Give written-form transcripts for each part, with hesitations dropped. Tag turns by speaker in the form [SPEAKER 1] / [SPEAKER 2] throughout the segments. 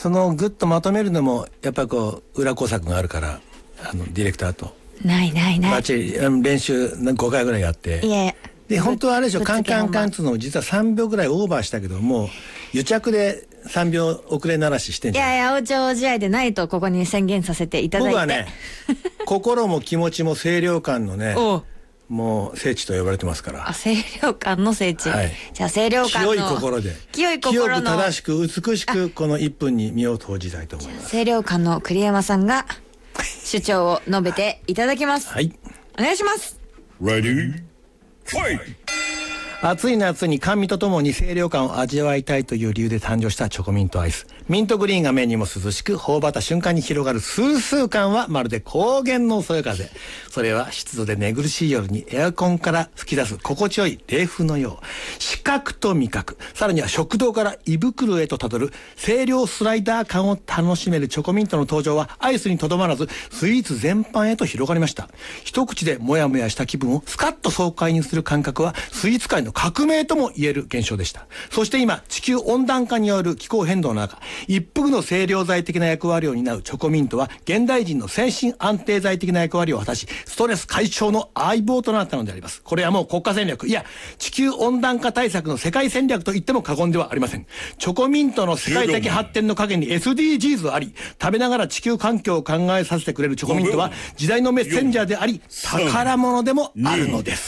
[SPEAKER 1] そのグッとまとめるのもやっぱりこう裏工作があるから、ディレクターと
[SPEAKER 2] ない
[SPEAKER 1] バッチリ練習5回ぐらいやって、
[SPEAKER 2] いえ
[SPEAKER 1] で本当はあれでしょ、カンカンカンっつうのを実は3秒ぐらいオーバーしたけども、癒着で3秒遅れならししてんじゃん。
[SPEAKER 2] いやいや、お茶試合でないとここに宣言させていただいて。
[SPEAKER 1] 僕はね心も気持ちも清涼感のねもう聖地と呼ばれてますから。
[SPEAKER 2] あ、清涼感の聖地、はい、じゃあ清涼感の
[SPEAKER 1] 清い心で清く正しく美しくこの1分に身を投じたいと思います。
[SPEAKER 2] 清涼感の栗山さんが主張を述べていただきます。
[SPEAKER 1] はい、
[SPEAKER 2] お願いします。
[SPEAKER 3] Ready? Fight!
[SPEAKER 1] 暑い夏に甘味とともに清涼感を味わいたいという理由で誕生したチョコミントアイス。ミントグリーンが目にも涼しく、頬張った瞬間に広がるスースー感はまるで高原のそよ風。それは湿度で寝苦しい夜にエアコンから吹き出す心地よい冷風のよう。視覚と味覚、さらには食道から胃袋へとたどる清涼スライダー感を楽しめるチョコミントの登場はアイスにとどまらずスイーツ全般へと広がりました。一口でモヤモヤした気分をスカッと爽快にする感覚はスイーツ界の革命とも言える現象でした。そして今、地球温暖化による気候変動の中、一服の清涼剤的な役割を担うチョコミントは現代人の精神安定剤的な役割を果たし、ストレス解消の相棒となったのであります。これはもう国家戦略、いや地球温暖化対策の世界戦略と言っても過言ではありません。チョコミントの世界的発展の陰に SDGs あり、食べながら地球環境を考えさせてくれるチョコミントは時代のメッセンジャーであり宝物でもあるのです。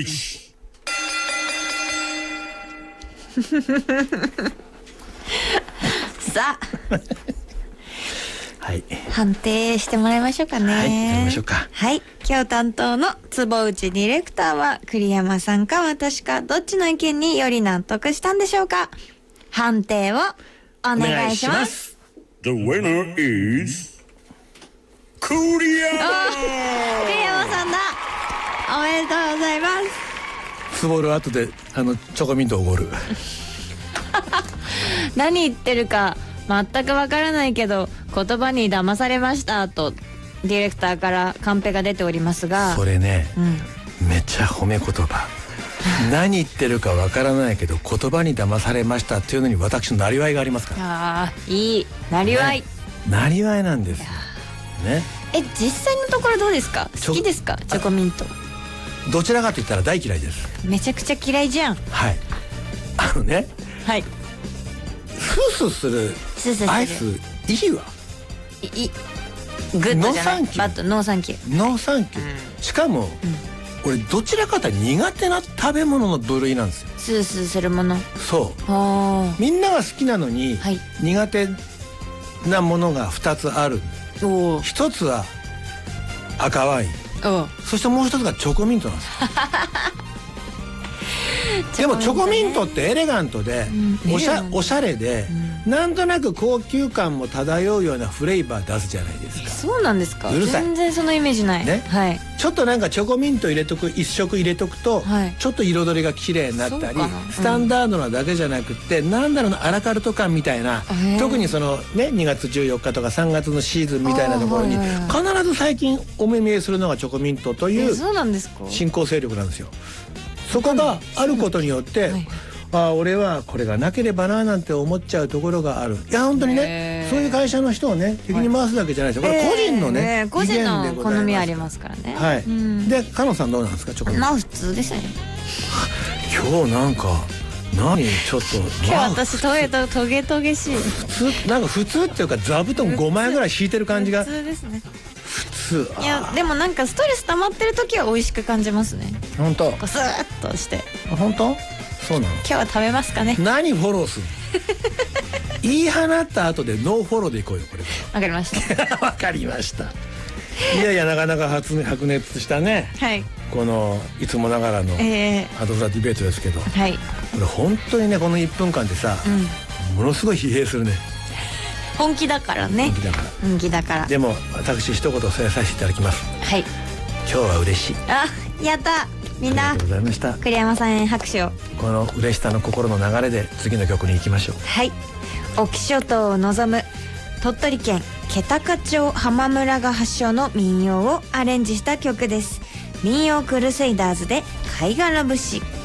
[SPEAKER 2] さあ
[SPEAKER 1] はい、
[SPEAKER 2] 判定してもらいましょうかね。
[SPEAKER 1] はい、やりましょうか。
[SPEAKER 2] はい、今日担当の坪内ディレクターは栗山さんか私かどっちの意見により納得したんでしょうか。判定をお願いします。
[SPEAKER 3] The winner is 栗山。
[SPEAKER 2] 栗山さんだ。おめでとうございます。
[SPEAKER 1] つぼる後でチョコミントおごる
[SPEAKER 2] 何言ってるか全くわからないけど言葉に騙されましたとディレクターからカンペが出ておりますが、
[SPEAKER 1] それね、めっちゃ褒め言葉何言ってるかわからないけど言葉に騙されましたっていうのに私のなりわいがありますから。
[SPEAKER 2] ああ、いいなりわい、
[SPEAKER 1] なりわいなんですね。
[SPEAKER 2] 実際のところどうですか。好きですかチョコミント。
[SPEAKER 1] どちらかと言ったら大嫌いです。
[SPEAKER 2] めちゃくちゃ嫌いじゃん。
[SPEAKER 1] はい、はい、スースーするアイスいいわ。
[SPEAKER 2] グッドじゃない。バッド。ノーサンキュー。
[SPEAKER 1] ノーサンキュー。しかも、俺どちらかというと苦手な食べ物の部類なんですよ。
[SPEAKER 2] スースーするもの。
[SPEAKER 1] そう。みんなが好きなのに、苦手なものが2つある。1つは赤ワイン。そしてもう1つがチョコミントなんですよ。でもチョコミントってエレガントで、おしゃれで、なんとなく高級感も漂うようなフレーバー出すじゃないですか。
[SPEAKER 2] そうなんですか。
[SPEAKER 1] うるさい。
[SPEAKER 2] 全然そのイメージないね。はい。
[SPEAKER 1] ちょっとなんかチョコミント入れとく、一食入れとくと、ちょっと彩りが綺麗になったり、スタンダードなだけじゃなくて、なんだろうな、アラカルト感みたいな、特にそのね、2月14日とか3月のシーズンみたいなところに必ず最近お目見えするのがチョコミントという新興勢力なんですよ。そこがあることによって、俺はこれがなければななんて思っちゃうところがある。いや本当にね、そういう会社の人をね敵に回すだけじゃないですよ。これ個人のね、
[SPEAKER 2] 個人の好みありますからね。
[SPEAKER 1] はい。で、かのさんどうなんですかチョコミント。
[SPEAKER 2] まあ普通ですね。
[SPEAKER 1] 今日なんか何ちょっと
[SPEAKER 2] 今日私トゲトゲしい。
[SPEAKER 1] 普通なんか普通っていうか座布団5枚ぐらい敷いてる感じが。
[SPEAKER 2] 普通ですね。
[SPEAKER 1] 普通。
[SPEAKER 2] いやでもなんかストレス溜まってる時は美味しく感じますね。
[SPEAKER 1] 本当。
[SPEAKER 2] スーッとして。
[SPEAKER 1] 本当？そうなの。
[SPEAKER 2] 今日は食べますかね。
[SPEAKER 1] 何フォローするの？言い放った後でノーフォローでいこうよこれ。
[SPEAKER 2] わかりました。
[SPEAKER 1] わかりました。いやいやなかなか白熱したね。
[SPEAKER 2] はい。
[SPEAKER 1] このいつもながらのハドフラディベートですけど。
[SPEAKER 2] はい。
[SPEAKER 1] これ本当にねこの1分間でさ、ものすごい疲弊するね。
[SPEAKER 2] 本気だからね。本気だから。
[SPEAKER 1] でも私一言添えさせていただきます。
[SPEAKER 2] はい。
[SPEAKER 1] 今日は嬉しい。
[SPEAKER 2] あ、やった。みんな。
[SPEAKER 1] ありがとうございました。
[SPEAKER 2] 栗山さんへ拍手を。
[SPEAKER 1] この嬉しさの心の流れで次の曲に行きましょう。
[SPEAKER 2] はい。隠岐諸島を望む鳥取県気高町浜村が発祥の民謡をアレンジした曲です。民謡クルセイダーズで貝殻節。